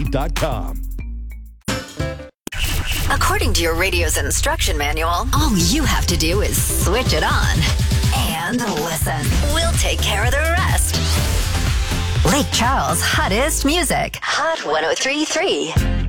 .com. According to your radio's instruction manual, all you have to do is switch it on and listen. We'll take care of the rest. Lake Charles' hottest music. Hot 103.3.